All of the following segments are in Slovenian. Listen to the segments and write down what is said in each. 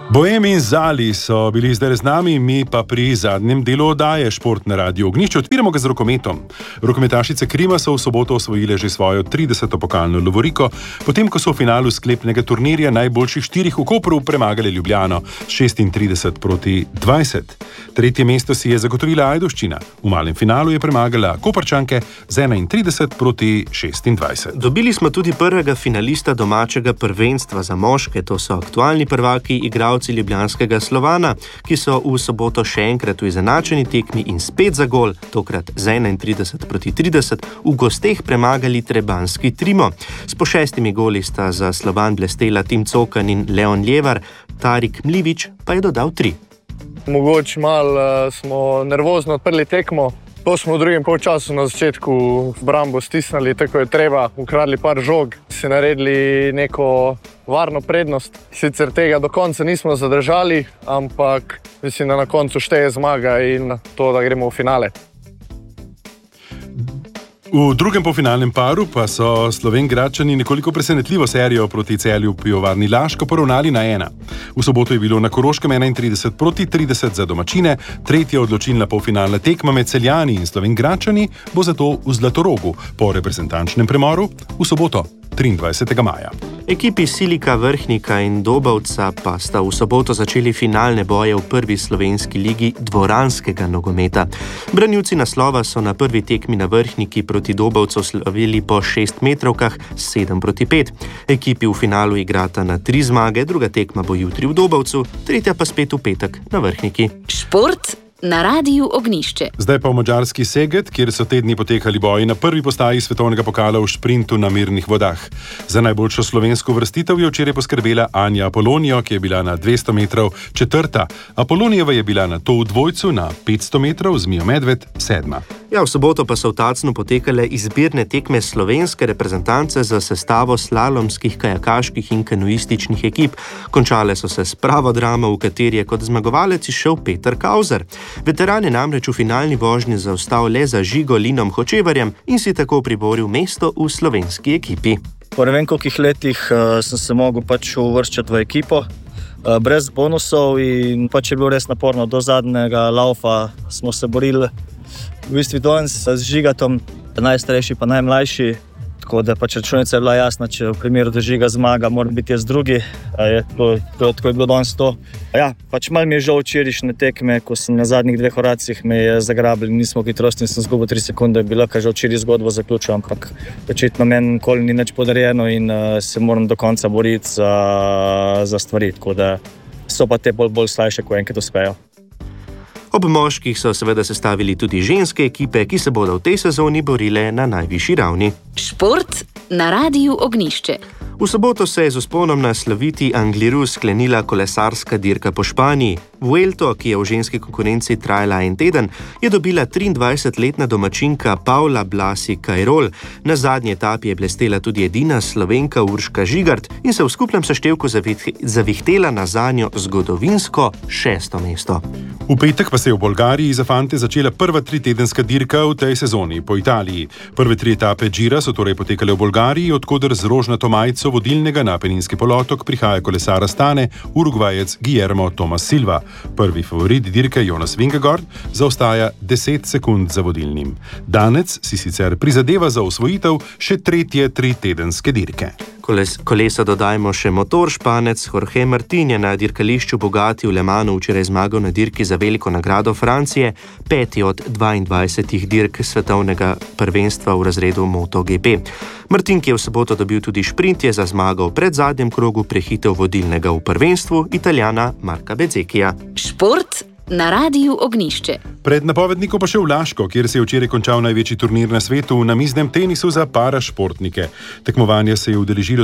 Bohem in Zali so bili zdaj z nami, mi pa pri zadnjem delu oddaje Šport na Radiu Ognjišče. Odpiramo ga z rokometom. Rokometašice Krima so v soboto osvojile že svojo 30. pokalno lovoriko, potem ko so v finalu sklepnega turnirja najboljših štirih v Kopru premagali Ljubljano 36-20. Tretje mesto si je zagotovila Ajdovščina. V malem finalu je premagala Koprčanke z 31-26. Dobili smo tudi prvega finalista domačega prvenstva za moške, to so aktualni prvaki igralci ljubljanskega Slovana, ki so v soboto še enkrat v izenačeni tekmi in spet za gol, tokrat z 31-30, v gosteh premagali trebanski Trimo. S po 6 goli sta za Slovan blestela Tim Cokan in Leon Ljevar, Tarik Mlivič pa je dodal 3. Mogoče malo smo nervozno odprli tekmo. To smo v drugem polčasu na začetku v brambo stisnili, tako je treba, ukradli par žog, si naredili neko varno prednost. Sicer tega do konca nismo zadržali, ampak mislim, da na koncu šteje zmaga in to, da gremo v finale. V drugem polfinalnem paru pa so Slovenjgradčani nekoliko presenetljivo serijo proti Celju Pivovarni Laško poravnali na 1. V soboto je bilo na Koroškem 31-30 za domačine, tretja odločilna polfinalna tekma med Celjani in Slovenjgradčani bo zato v Zlatorogu po reprezentančnem premoru v soboto 23. maja. Ekipi Silika Vrhnika in Dobovca pa sta v soboto začeli finalne boje v prvi slovenski ligi dvoranskega nogometa. Branilci naslova so na prvi tekmi na Vrhniki proti Dobovcu slavili po 6 metrovkah 7-5. Ekipi v finalu igrata na 3 zmage, druga tekma bo jutri v Dobovcu, tretja pa spet v petek na Vrhniki. Šport na Radiu Ognjišče. Zdaj pa v madžarski Szeged, kjer so te dni potekali boji na prvi postaji svetovnega pokala v šprintu na mirnih vodah. Za najboljšo slovensko vrstitev je včeraj poskrbela Anja Apolonijo, ki je bila na 200 metrov četrta. Apolonijeva je bila na to v dvojcu na 500 metrov z Mijo Medved sedma. Ja, v soboto pa so v Tacnu potekale izbirne tekme slovenske reprezentance za sestavo slalomskih, kajakaških in kanuističnih ekip. Končale so se s pravo dramo, v kateri je kot zmagovalec išel Peter Kauzer. Veteran je namreč v finalni vožnji zaostal le za Žigo Linom Hočevarjem in si tako priboril mesto v slovenski ekipi. Po ne vem kolikih letih sem se mogel uvrščati v ekipo, brez bonusov in je bilo res naporno. Do zadnjega laufa smo se borili v bistvu danes z Žigatom, najstarejši pa najmlajši, tako da računica je bila jasna, če v primeru, da Žiga zmaga, mora biti jaz drugi. Tako je bilo danes to. Ja, malo mi je žal včerajšnje tekme, ko sem na zadnjih 2 horacih me je zagrabili, nismo hitrosti in sem zgubil 3 sekunde, bila že včeraj zgodbo zaključil, ampak očitno meni nikoli ni nič podarjeno in se moram do konca boriti za stvari, tako da so pa te bolj slajše, ko enkrat uspejo. Ob moških so seveda sestavili tudi ženske ekipe, ki se bodo v tej sezoni borile na najvišji ravni. Šport na Radiu Ognjišče. V soboto se je z vzponom na sloviti Angliru sklenila kolesarska dirka po Španiji. Vuelto, ki je v ženski konkurenci trajala en teden, je dobila 23-letna domačinka Paula Blasi Kajrol. Na zadnji etapi je blestela tudi edina Slovenka Urška Žigart in se v skupnem seštevku zavihtela na zanjo zgodovinsko 6. mesto. V petek pa se je v Bolgariji za fante začela prva 3-tedenska dirka v tej sezoni po Italiji. Prve 3 etape Gira so torej potekale v Bolgariji, od koder z rožnato majico vodilnega na Apeninski polotok prihaja kolesar Astane, Urugvajec Guillermo Tomas Silva. Prvi favorit dirke Jonas Vingegaard zaostaja 10 sekund za vodilnim. Danec si sicer prizadeva za osvojitev še tretje 3-tedenske dirke. Kolesa dodajmo še motor. Španec Jorge Martin je na dirkališču Bugatti v Le Manu včeraj zmagal na dirki za veliko nagrado Francije, 5. od 22 dirk svetovnega prvenstva v razredu MotoGP. Martin, ki je v soboto dobil tudi šprint, je za zmago v predzadnjem krogu prehitel vodilnega v prvenstvu, Italijana Marka Bezzecchija. Šport na Radiu Ognjišče. Pred napovednikom pa še v Laško, kjer se je včeraj končal največji turnir na svetu v namiznem tenisu za parašportnike. Tekmovanja se je udeležilo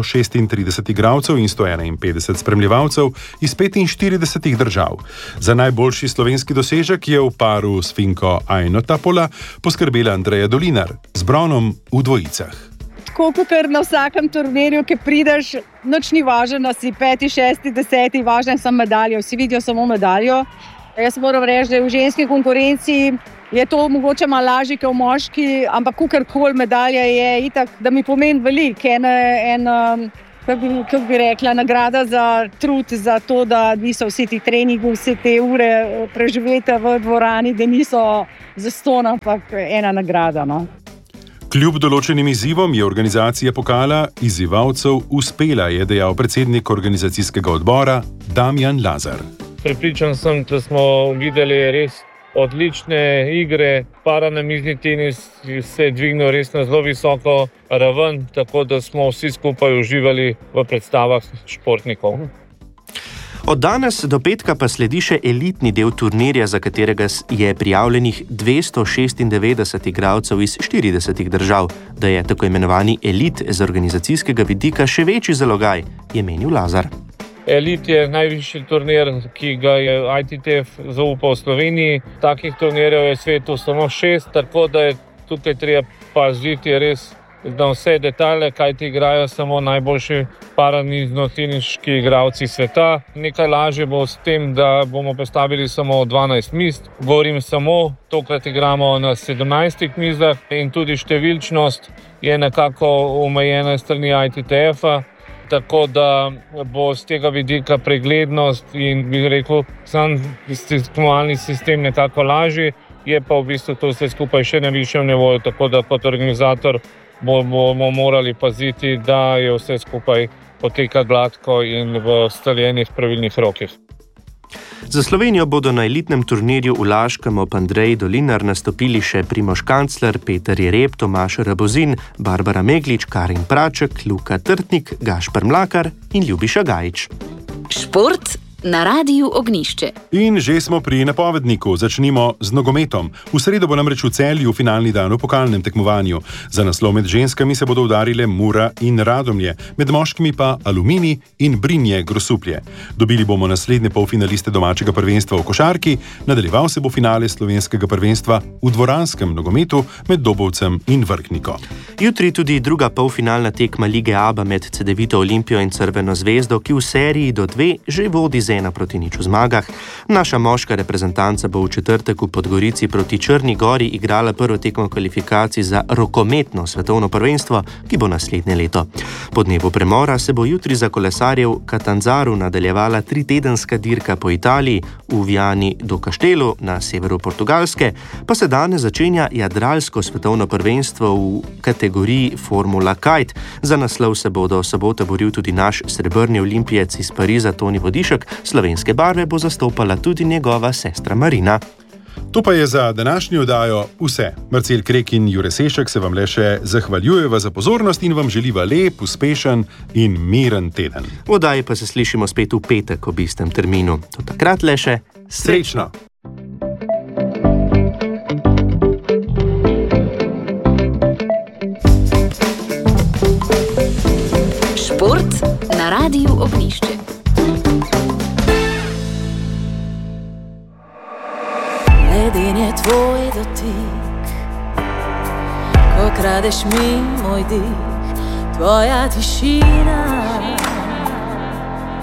336 igralcev in 151 spremljevalcev iz 45 držav. Za najboljši slovenski dosežek je v paru s Finko Ajno Tapola poskrbela Andreja Dolinar z bronom v dvojicah. Tako kot na vsakem turnirju, ki prideš, nič ni važno, si 5., 6., 10., važno je samo medaljo, vsi vidijo samo medaljo. Jaz moram reči, da je v ženski konkurenci je to mogoče malo lažje kot v moški, ampak kakorkoli medalja je itak, da mi pomeni veliko. kako bi rekla, nagrada za trud, za to, da niso vsi ti treningi, vse te ure preživeti v dvorani, da niso zastonj, ampak ena nagrada. No. Kljub določenim izzivom je organizacija pokala izzivalcev uspela, je dejal predsednik organizacijskega odbora Damjan Lazar. Prepričan sem, da smo videli res odlične igre, paranamizni tenis se je dvignil res na zelo visoko raven, tako da smo vsi skupaj uživali v predstavah športnikov. Od danes do petka pa sledi še elitni del turnirja, za katerega je prijavljenih 296 igralcev iz 40 držav. Da je tako imenovani elit z organizacijskega vidika še večji zalogaj, je menil Lazar. Elit je najvišji turnir, ki ga je ITTF zaupal Sloveniji. Takih turnirjev je v svetu samo 6, tako da je tukaj treba paziti res na vse detajle, kajti igrajo samo najboljši paranizno-teniški igralci sveta. Nekaj lažje bo s tem, da bomo postavili samo 12 miz. Govorim samo, tokrat igramo na 17 mizah in tudi številčnost je nekako omejena strani ITTF-a. Tako da bo z tega vidika preglednost in bi rekel, sam tekmovalni sistem nekako lažji, je pa v bistvu to vse skupaj še na višjem nivoju, tako da kot organizator bomo morali paziti, da je vse skupaj poteka gladko in v ustaljenih pravilnih rokih. Za Slovenijo bodo na elitnem turnirju v Laškem ob Andreji Dolinar nastopili še Primož Kancler, Peter Jereb, Tomaž Rabozin, Barbara Meglič, Karin Praček, Luka Trtnik, Gašper Mlakar in Ljubiša Gajič. Šport na Radiu Ognišče. In že smo pri napovedniku, začnimo z nogometom. V sredo bo namreč v Celju finalni dan v pokalnem tekmovanju. Za naslov med ženskami se bodo udarile Mura in Radomlje, med moškimi pa Aluminij in Brinje Grosuplje. Dobili bomo naslednje polfinaliste domačega prvenstva v košarki, nadaljeval se bo finale slovenskega prvenstva v dvoranskem nogometu med Dobovcem in Vrhniko. Jutri tudi druga polfinalna tekma Lige ABA med Cedevito Olimpijo in Crveno zvezdo, ki v seriji do 2 že vodi 1-0 v zmagah. Naša moška reprezentanca bo v četrtek v Podgorici proti Črni Gori igrala prvo tekmo kvalifikacij za rokometno svetovno prvenstvo, ki bo naslednje leto. Po dnevu premora se bo jutri za kolesarje v Catanzaru nadaljevala 3-tedenska dirka po Italiji, v Viani do Kaštelu na severu Portugalske, pa se danes začenja jadralsko svetovno prvenstvo v kategoriji Formula Kite. Za naslov se bo do sobote boril tudi naš srebrni olimpijec iz Pariza Toni Vodišek, slovenske barve bo zastopala tudi njegova sestra Marina. To pa je za današnjo oddajo vse. Marcel Krek in Jure Sešek se vam le še zahvaljujeva za pozornost in vam želiva lep, uspešen in miren teden. V oddaji pa se slišimo spet v petek ob istem terminu. Do takrat le še srečno! Šport na Radiu Ognišče. Leden je tvoj dotik, ko kradeš mi moj dih, tvoja tišina